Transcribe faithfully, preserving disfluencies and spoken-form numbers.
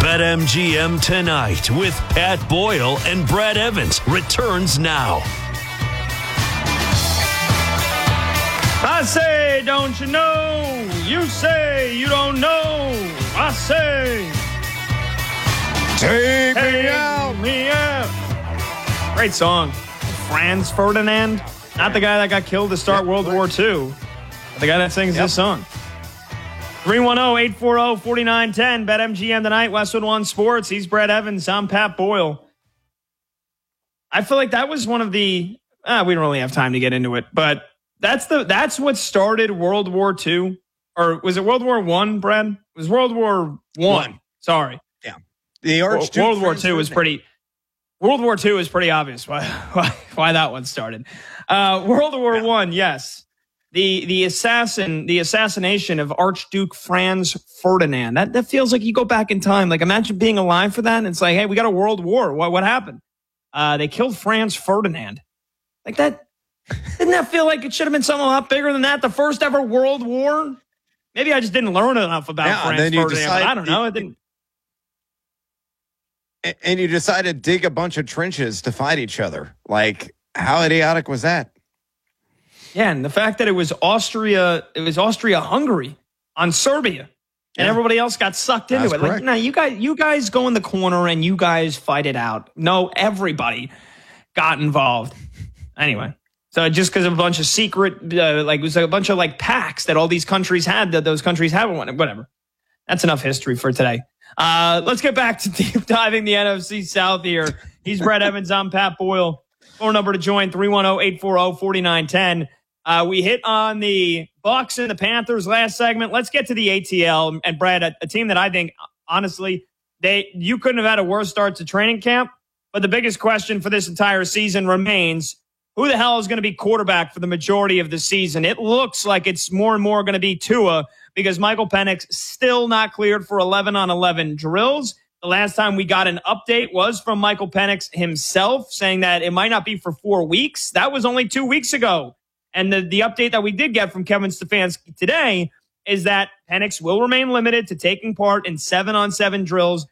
BetMGM Tonight with Pat Boyle and Brad Evans returns now. I say, don't you know? You say you don't know. I say, take take me out. me out. Great song. Franz Ferdinand, not the guy that got killed to start World War Two, but the guy that sings Yep. this song. three one zero, eight four zero, four nine one zero, BetMGM Tonight, Westwood One Sports. He's Brad Evans. I'm Pat Boyle. I feel like that was one of the, ah, we don't really have time to get into it, but that's the that's what started World War Two. Or was it World War One, Brad? It was World War One. One. Sorry. Yeah. The Archduke World War Franz Two was Ferdinand. pretty. World War Two is pretty obvious why why, why that one started. Uh, World War Yeah. One, yes. The the assassin, the assassination of Archduke Franz Ferdinand. That that feels like you go back in time. Like imagine being alive for that. And it's like, hey, we got a world war. What what happened? Uh, they killed Franz Ferdinand. Like that. Didn't that feel like it should have been something a lot bigger than that? The first ever world war. Maybe I just didn't learn enough about Yeah, Franz then you Ferdinand. decide- But I don't know. It didn't. A- And you decide to dig a bunch of trenches to fight each other. Like, how idiotic was that? Yeah, and the fact that it was Austria, it was Austria-Hungary on Serbia, and Yeah. everybody else got sucked into That's it. Like, correct. no, you guys, you guys go in the corner and you guys fight it out. No, everybody got involved. Anyway, so just because of a bunch of secret, uh, like it was a bunch of like pacts that all these countries had, that those countries haven't won. Whatever. That's enough history for today. Uh, let's get back to deep diving the N F C South here. He's Brad Evans. I'm Pat Boyle. Phone number to join three one zero, eight four zero, four nine one zero. Uh, we hit on the Bucks and the Panthers last segment. Let's get to the A T L. And Brad, a, a team that I think, honestly, they you couldn't have had a worse start to training camp. But the biggest question for this entire season remains, who the hell is going to be quarterback for the majority of the season? It looks like it's more and more going to be Tua because Michael Penix still not cleared for eleven on eleven drills. The last time we got an update was from Michael Penix himself saying that it might not be for four weeks. That was only two weeks ago. And the, the update that we did get from Kevin Stefanski today is that Penix will remain limited to taking part in seven on seven drills